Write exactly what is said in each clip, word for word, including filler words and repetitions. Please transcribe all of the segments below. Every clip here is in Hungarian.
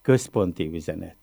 Központi üzenet.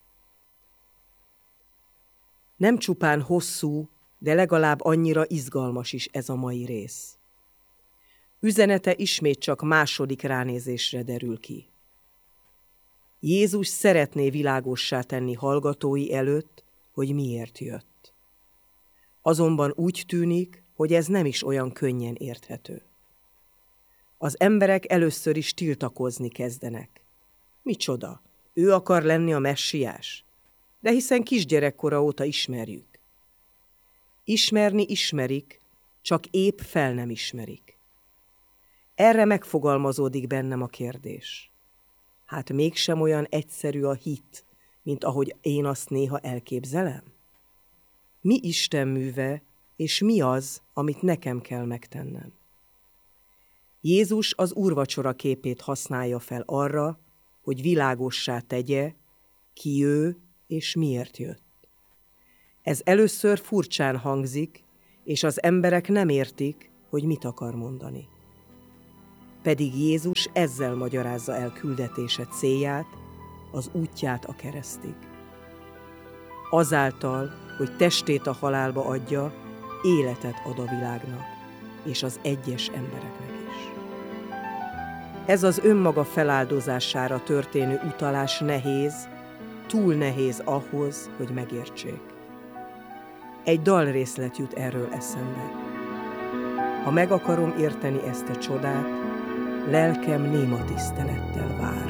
Nem csupán hosszú, de legalább annyira izgalmas is ez a mai rész. Üzenete ismét csak második ránézésre derül ki. Jézus szeretné világossá tenni hallgatói előtt, hogy miért jött. Azonban úgy tűnik, hogy ez nem is olyan könnyen érthető. Az emberek először is tiltakozni kezdenek. Micsoda? Ő akar lenni a messiás? De hiszen kisgyerekkora óta ismerjük. Ismerni ismerik, csak épp fel nem ismerik. Erre megfogalmazódik bennem a kérdés. Hát mégsem olyan egyszerű a hit, mint ahogy én azt néha elképzelem? Mi Isten műve, és mi az, amit nekem kell megtennem? Jézus az úrvacsora képét használja fel arra, hogy világossá tegye, ki ő és miért jött. Ez először furcsán hangzik, és az emberek nem értik, hogy mit akar mondani. Pedig Jézus ezzel magyarázza el küldetése célját, az útját a keresztig. Azáltal, hogy testét a halálba adja, életet ad a világnak, és az egyes embereknek is. Ez az önmaga feláldozására történő utalás nehéz, túl nehéz ahhoz, hogy megértsék. Egy dalrészlet jut erről eszembe. Ha meg akarom érteni ezt a csodát, lelkem néma tisztelettel vár.